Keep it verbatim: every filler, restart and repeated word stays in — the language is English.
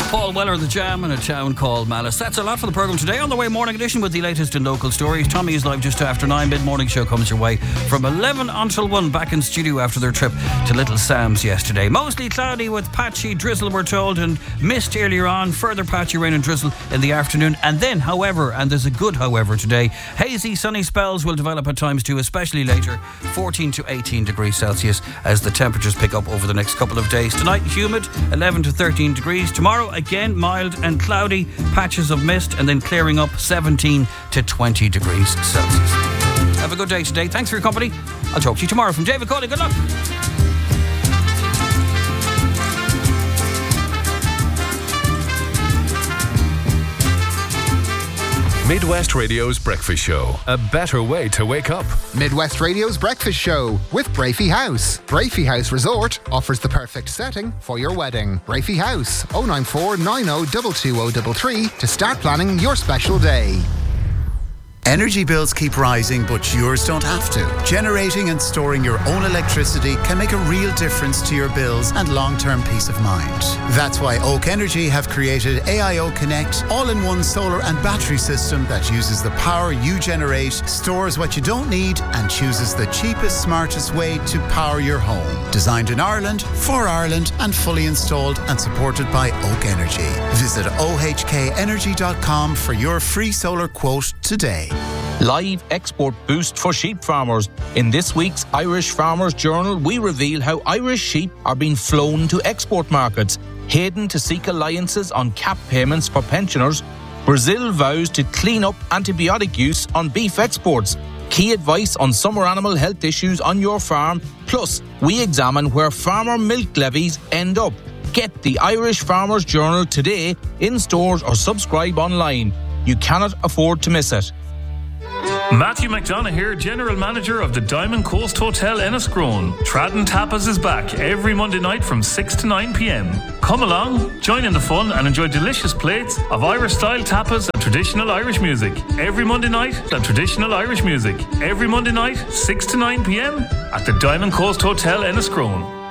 Paul Weller, The Jam, and a town called Malice. That's a lot for the programme today. On the way, morning edition with the latest in local stories. Tommy is live just after nine. Mid-morning show comes your way from eleven until one, back in studio after their trip to Little Sam's yesterday. Mostly cloudy with patchy drizzle, we're told, and mist earlier on. Further patchy rain and drizzle in the afternoon. And then, however, and there's a good however today, hazy sunny spells will develop at times too, especially later. fourteen to eighteen degrees Celsius as the temperatures pick up over the next couple of days. Tonight, humid, eleven to thirteen degrees. Tomorrow, again, mild and cloudy, patches of mist, and then clearing up, seventeen to twenty degrees Celsius. Have a good day today. Thanks for your company. I'll talk to you tomorrow. From David Cawley, good luck. Midwest Radio's Breakfast Show. A better way to wake up. Midwest Radio's Breakfast Show with Brafey House. Brafey House Resort offers the perfect setting for your wedding. Brafey House, oh nine four nine oh two two oh three three to start planning your special day. Energy bills keep rising, but yours don't have to. Generating and storing your own electricity can make a real difference to your bills and long-term peace of mind. That's why Oak Energy have created A I O Connect, all-in-one solar and battery system that uses the power you generate, stores what you don't need, and chooses the cheapest, smartest way to power your home. Designed in Ireland, for Ireland, and fully installed and supported by Oak Energy. Visit o h k energy dot com for your free solar quote today. Live export boost for sheep farmers. In this week's Irish Farmers Journal, we reveal how Irish sheep are being flown to export markets. Hayden to seek alliances on cap payments for pensioners. Brazil vows to clean up antibiotic use on beef exports. Key advice on summer animal health issues on your farm. Plus, we examine where farmer milk levies end up. Get the Irish Farmers Journal today in stores or subscribe online. You cannot afford to miss it. Matthew McDonough here, General Manager of the Diamond Coast Hotel Enniscrone. Tradden Tapas is back every Monday night from six to nine p.m. Come along, join in the fun and enjoy delicious plates of Irish-style tapas and traditional Irish music. Every Monday night, and traditional Irish music. Every Monday night, six to nine p.m. at the Diamond Coast Hotel Enniscrone.